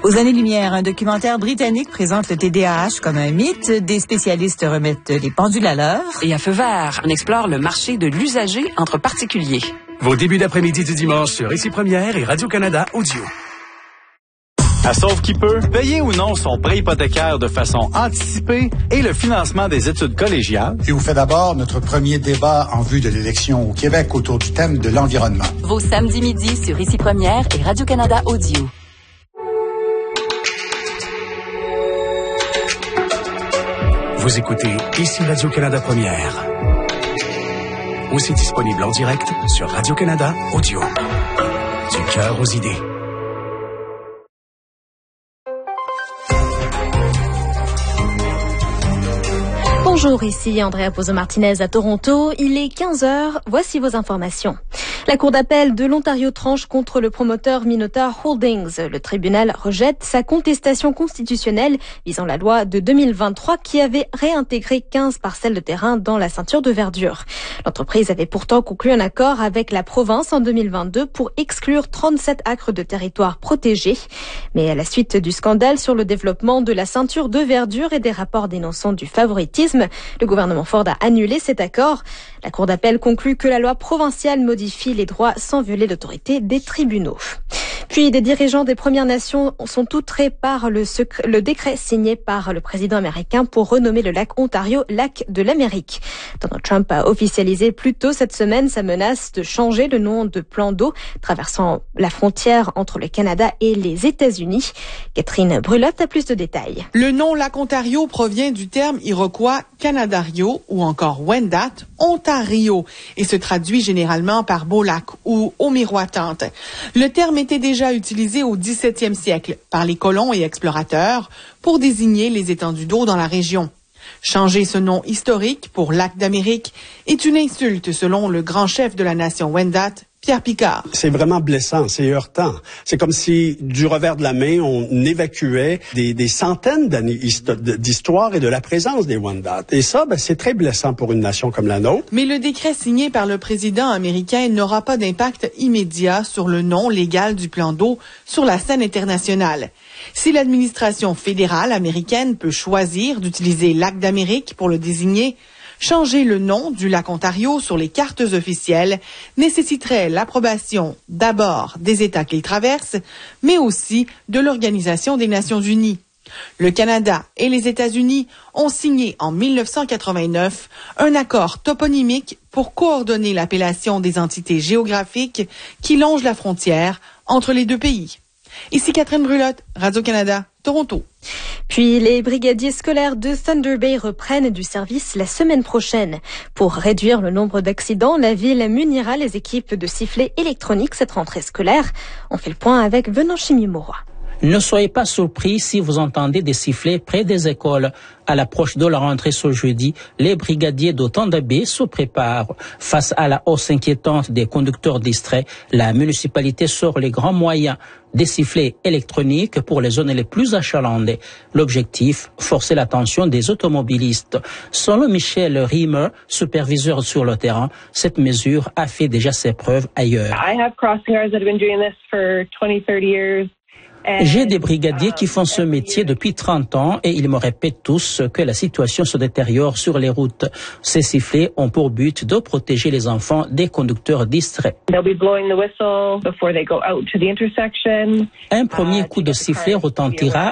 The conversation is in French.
Aux années-lumière, un documentaire britannique présente le TDAH comme un mythe. Des spécialistes remettent les pendules à l'heure. Et à feu vert, on explore le marché de l'usager entre particuliers. Vos débuts d'après-midi du dimanche sur Ici Première et Radio-Canada Audio. À Sauve qui peut, payer ou non son prêt hypothécaire de façon anticipée et le financement des études collégiales. Et vous fait d'abord notre premier débat en vue de l'élection au Québec autour du thème de l'environnement. Vos samedis midi sur Ici Première et Radio-Canada Audio. Vous écoutez Ici Radio-Canada Première. Aussi disponible en direct sur Radio-Canada Audio. Du cœur aux idées. Bonjour, ici Andrea Pozo-Martinez à Toronto. Il est 15h. Voici vos informations. La Cour d'appel de l'Ontario tranche contre le promoteur Minotaur Holdings. Le tribunal rejette sa contestation constitutionnelle visant la loi de 2023 qui avait réintégré 15 parcelles de terrain dans la ceinture de verdure. L'entreprise avait pourtant conclu un accord avec la province en 2022 pour exclure 37 acres de territoire protégé. Mais à la suite du scandale sur le développement de la ceinture de verdure et des rapports dénonçant du favoritisme, le gouvernement Ford a annulé cet accord. La Cour d'appel conclut que la loi provinciale modifie les droits sans violer l'autorité des tribunaux. Puis des dirigeants des Premières Nations sont outrés par le décret signé par le président américain pour renommer le lac Ontario lac de l'Amérique. Donald Trump a officialisé plus tôt cette semaine sa menace de changer le nom de plan d'eau traversant la frontière entre le Canada et les États-Unis. Catherine Brulotte a plus de détails. Le nom lac Ontario provient du terme iroquois Canadario ou encore Wendat, Ontario, et se traduit généralement par beau lac ou eau miroitante. Le terme était déjà utilisé au XVIIe siècle par les colons et explorateurs pour désigner les étendues d'eau dans la région. Changer ce nom historique pour lac d'Amérique est une insulte selon le grand chef de la nation Wendat, Pierre Picard. C'est vraiment blessant, c'est heurtant. C'est comme si, du revers de la main, on évacuait des centaines d'années d'histoire et de la présence des Wendat. Et ça, c'est très blessant pour une nation comme la nôtre. Mais le décret signé par le président américain n'aura pas d'impact immédiat sur le nom légal du plan d'eau sur la scène internationale. Si l'administration fédérale américaine peut choisir d'utiliser lac d'Amérique pour le désigner, changer le nom du lac Ontario sur les cartes officielles nécessiterait l'approbation d'abord des États qu'il traverse, mais aussi de l'Organisation des Nations Unies. Le Canada et les États-Unis ont signé en 1989 un accord toponymique pour coordonner l'appellation des entités géographiques qui longent la frontière entre les deux pays. Ici Catherine Brulotte, Radio-Canada, Toronto. Puis les brigadiers scolaires de Thunder Bay reprennent du service la semaine prochaine. Pour réduire le nombre d'accidents, la ville munira les équipes de sifflets électroniques cette rentrée scolaire. On fait le point avec Venant Chimimura. Ne soyez pas surpris si vous entendez des sifflets près des écoles. À l'approche de la rentrée ce jeudi, les brigadiers de Thunder Bay se préparent. Face à la hausse inquiétante des conducteurs distraits, la municipalité sort les grands moyens. Des sifflets électroniques pour les zones les plus achalandées. L'objectif, forcer l'attention des automobilistes. Selon Michel Riemer, superviseur sur le terrain, cette mesure a fait déjà ses preuves ailleurs. J'ai des brigadiers qui font ce métier depuis 30 ans et ils me répètent tous que la situation se détériore sur les routes. Ces sifflets ont pour but de protéger les enfants des conducteurs distraits. Un premier coup de sifflet retentira